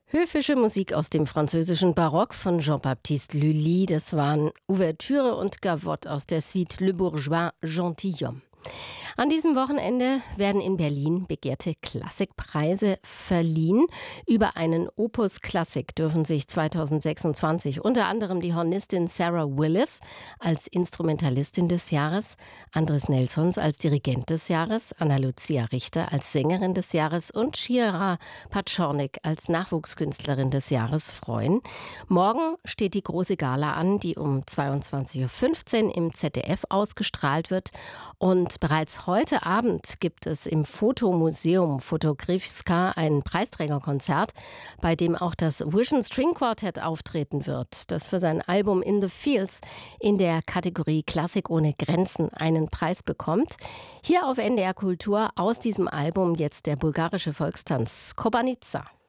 Höfische Musik aus dem französischen Barock von Jean-Baptiste Lully. Das waren Ouvertüre und Gavotte aus der Suite Le Bourgeois Gentilhomme. An diesem Wochenende werden in Berlin begehrte Klassikpreise verliehen. Über einen Opus Klassik dürfen sich 2026 unter anderem die Hornistin Sarah Willis als Instrumentalistin des Jahres, Andres Nelsons als Dirigent des Jahres, Anna Lucia Richter als Sängerin des Jahres und Shira Paczornik als Nachwuchskünstlerin des Jahres freuen. Morgen steht die große Gala an, die um 22:15 Uhr im ZDF ausgestrahlt wird. Und bereits heute Abend gibt es im Fotomuseum Fotogrifska ein Preisträgerkonzert, bei dem auch das Vision String Quartet auftreten wird, das für sein Album In the Fields in der Kategorie Klassik ohne Grenzen einen Preis bekommt. Hier auf NDR Kultur aus diesem Album jetzt der bulgarische Volkstanz Kobanica.